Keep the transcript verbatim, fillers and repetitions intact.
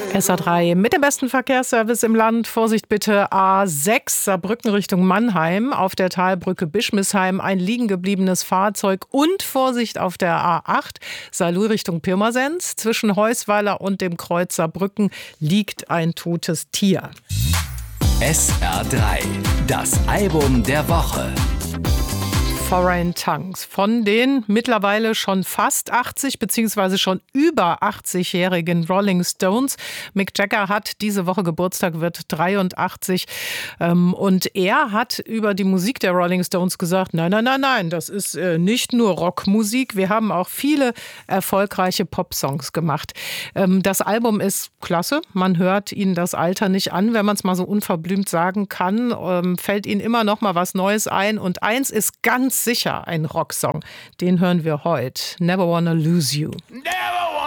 S A drei mit dem besten Verkehrsservice im Land. Vorsicht bitte, A sechs, Saarbrücken Richtung Mannheim. Auf der Talbrücke Bischmisheim ein liegen gebliebenes Fahrzeug. Und Vorsicht auf der A acht, Saarlouis Richtung Pirmasens. Zwischen Heusweiler und dem Kreuz Saarbrücken liegt ein totes Tier. S R drei, das Album der Woche. Foreign Tongues von den mittlerweile schon fast achtzig bzw. schon über achtzig-jährigen Rolling Stones. Mick Jagger hat diese Woche Geburtstag, wird dreiundachtzig. Und er hat über die Musik der Rolling Stones gesagt, nein, nein, nein, nein, das ist nicht nur Rockmusik. Wir haben auch viele erfolgreiche Popsongs gemacht. Das Album ist klasse. Man hört ihnen das Alter nicht an, wenn man es mal so unverblümt sagen kann. Fällt ihnen immer noch mal was Neues ein. Und eins ist ganz sicher ein Rocksong. Den hören wir heute. Never Wanna Lose You. Never